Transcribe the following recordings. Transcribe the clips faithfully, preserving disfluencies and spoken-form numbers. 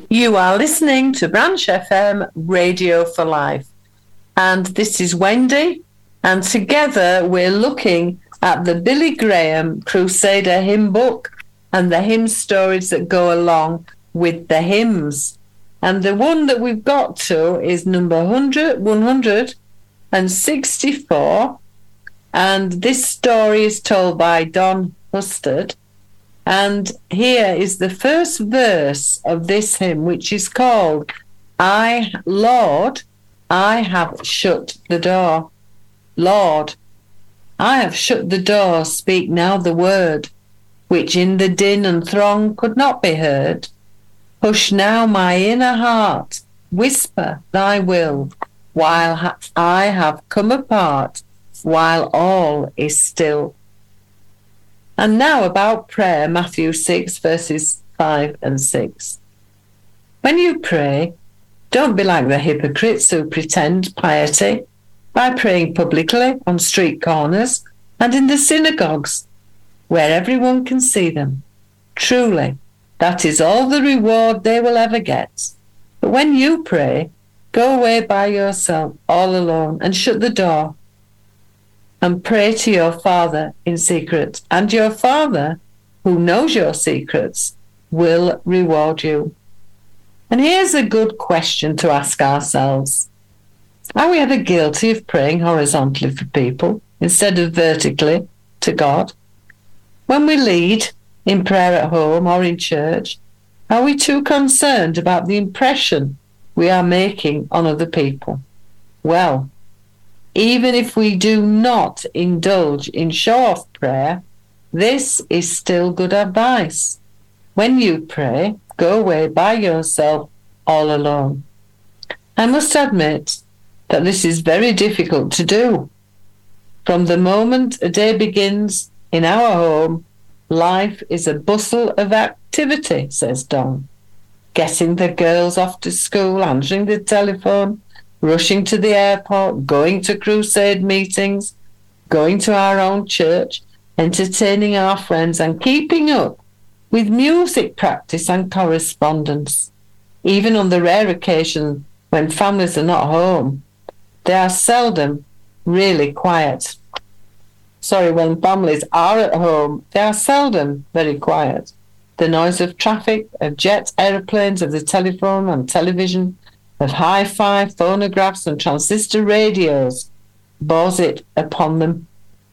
You are listening to Branch F M Radio for Life. And this is Wendy. And together we're looking at the Billy Graham Crusader hymn book and the hymn stories that go along with the hymns. And the one that we've got to is number one hundred, one hundred sixty-four. And this story is told by Don Hustard. And here is the first verse of this hymn, which is called, I, Lord, I have shut the door. Lord, I have shut the door, speak now the word, which in the din and throng could not be heard. Hush now my inner heart, whisper thy will, while ha- I have come apart, while all is still. And now about prayer, Matthew six, verses five and six. When you pray, don't be like the hypocrites who pretend piety by praying publicly on street corners and in the synagogues, where everyone can see them. Truly, that is all the reward they will ever get. But when you pray, go away by yourself, all alone, and shut the door, and pray to your Father in secret, and your Father, who knows your secrets, will reward you. And here's a good question to ask ourselves. Are we ever guilty of praying horizontally for people instead of vertically to God? When we lead in prayer at home or in church, are we too concerned about the impression we are making on other people? Well, even if we do not indulge in show-off prayer, this is still good advice. When you pray, go away by yourself all alone. I must admit that this is very difficult to do. From the moment a day begins in our home, life is a bustle of activity, says Don. Getting the girls off to school, answering the telephone, rushing to the airport, going to crusade meetings, going to our own church, entertaining our friends, and keeping up with music practice and correspondence. Even on the rare occasion when families are not home, they are seldom really quiet. Sorry, when families are at home, they are seldom very quiet. The noise of traffic, of jet aeroplanes, of the telephone and television, of hi-fi, phonographs and transistor radios bores it upon them.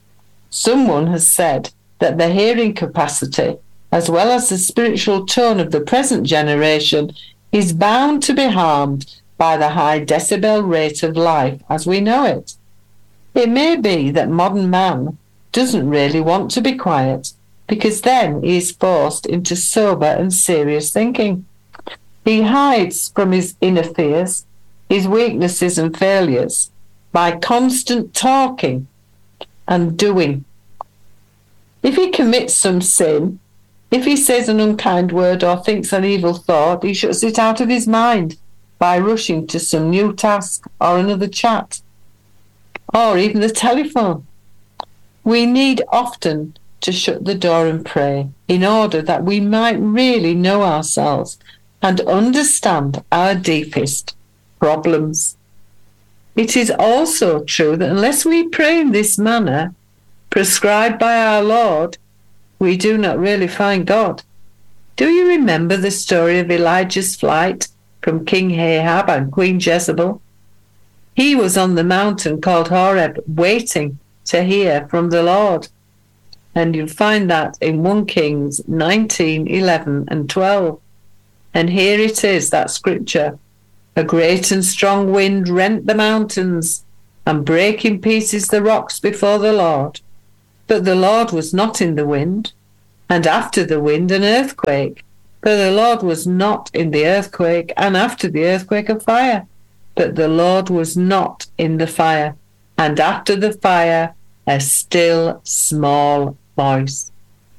Someone has said that the hearing capacity, as well as the spiritual tone of the present generation, is bound to be harmed by the high decibel rate of life as we know it. It may be that modern man doesn't really want to be quiet, because then he is forced into sober and serious thinking. He hides from his inner fears, his weaknesses and failures, by constant talking and doing. If he commits some sin, if he says an unkind word or thinks an evil thought, he shuts it out of his mind by rushing to some new task or another chat, or even the telephone. We need often to shut the door and pray in order that we might really know ourselves and understand our deepest problems. It is also true that unless we pray in this manner, prescribed by our Lord, we do not really find God. Do you remember the story of Elijah's flight from King Ahab and Queen Jezebel? He was on the mountain called Horeb, waiting to hear from the Lord. And you'll find that in First Kings nineteen, eleven and twelve. And here it is, that scripture. A great and strong wind rent the mountains and brake in pieces the rocks before the Lord. But the Lord was not in the wind, and after the wind an earthquake. But the Lord was not in the earthquake, and after the earthquake a fire. But the Lord was not in the fire, and after the fire a still small voice.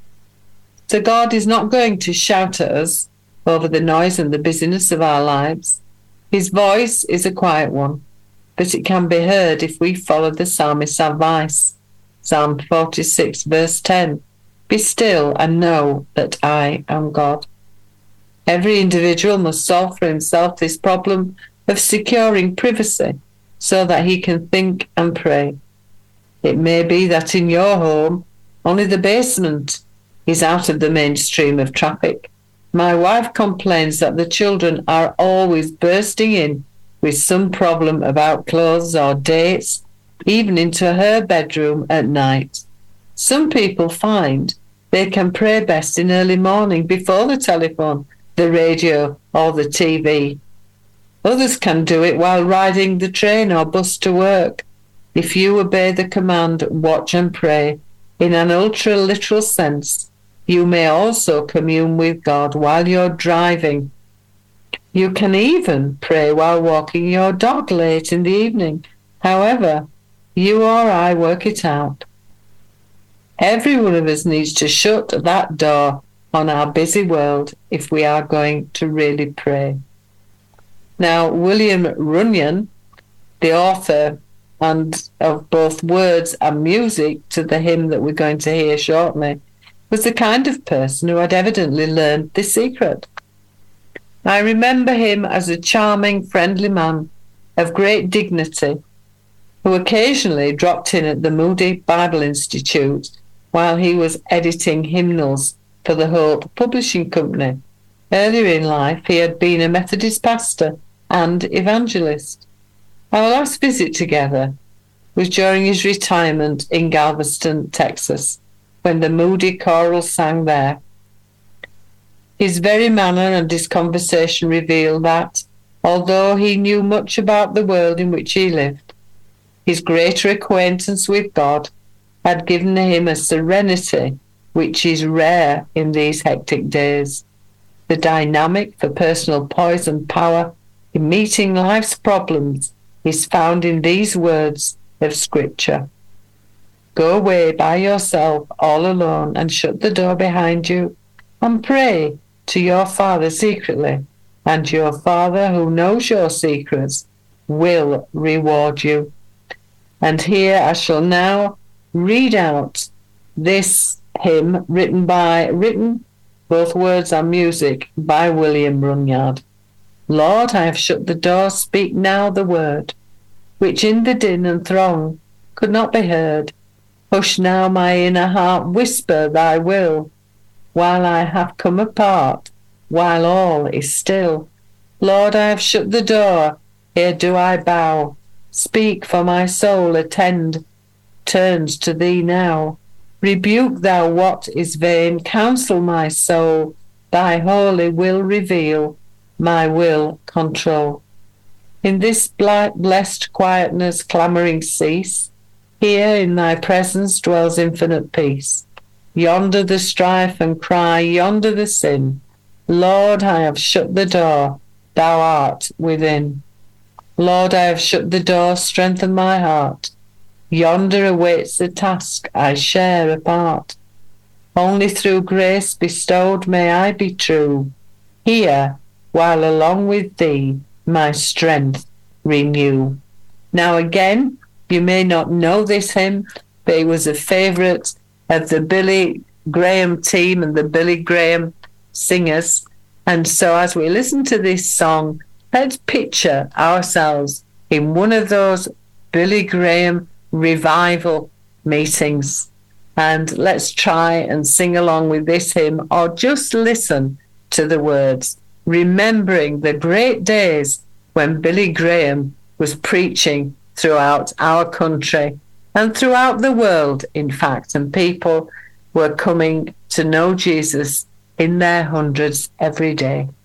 So God is not going to shout at us over the noise and the busyness of our lives. His voice is a quiet one, but it can be heard if we follow the psalmist's advice. Psalm forty-six, verse ten. Be still and know that I am God. Every individual must solve for himself this problem of securing privacy so that he can think and pray. It may be that in your home, only the basement is out of the mainstream of traffic. My wife complains that the children are always bursting in with some problem about clothes or dates, even into her bedroom at night. Some people find they can pray best in early morning before the telephone, the radio, or the T V. Others can do it while riding the train or bus to work. If you obey the command, watch and pray, in an ultra-literal sense, you may also commune with God while you're driving. You can even pray while walking your dog late in the evening. However, you or I work it out. Every one of us needs to shut that door on our busy world if we are going to really pray. Now, William Runyon, the author and of both words and music to the hymn that we're going to hear shortly, was the kind of person who had evidently learned this secret. I remember him as a charming, friendly man of great dignity, who occasionally dropped in at the Moody Bible Institute while he was editing hymnals for the Hope Publishing Company. Earlier in life, he had been a Methodist pastor and evangelist. Our last visit together was during his retirement in Galveston, Texas, when the Moody Choral sang there. His very manner and his conversation revealed that, although he knew much about the world in which he lived, his greater acquaintance with God had given him a serenity which is rare in these hectic days. The dynamic for personal poise and power in meeting life's problems is found in these words of Scripture. Go away by yourself all alone and shut the door behind you and pray to your Father secretly, and your Father who knows your secrets will reward you. And here I shall now read out this hymn written by, written both words and music by William Runyard. Lord, I have shut the door, speak now the word, which in the din and throng could not be heard. Hush now my inner heart, whisper thy will, while I have come apart, while all is still. Lord, I have shut the door, here do I bow. Speak, for my soul attend, turns to thee now. Rebuke thou what is vain, counsel my soul, thy holy will reveal, my will control. In this blessed quietness clamouring cease, here in thy presence dwells infinite peace. Yonder the strife and cry, yonder the sin. Lord, I have shut the door, thou art within. Lord, I have shut the door, strengthen my heart. Yonder awaits the task I share apart. Only through grace bestowed may I be true. Here, while along with thee, my strength renew. Now again, you may not know this hymn, but it was a favourite of the Billy Graham team and the Billy Graham singers. And so as we listen to this song, let's picture ourselves in one of those Billy Graham revival meetings, and let's try and sing along with this hymn, or just listen to the words, remembering the great days when Billy Graham was preaching throughout our country and throughout the world, in fact, and people were coming to know Jesus in their hundreds every day.